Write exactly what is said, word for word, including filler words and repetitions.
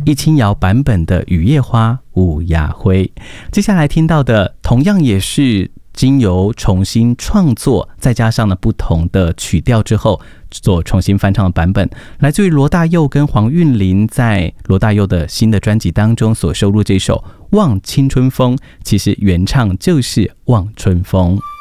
易清瑶版本的《雨夜花》吴雅辉。接下来听到的同样也是经由重新创作，再加上了不同的曲调之后做重新翻唱的版本，来自于罗大佑跟黄韵玲在罗大佑的新的专辑当中所收录这首《望青春风》，其实原唱就是望春风。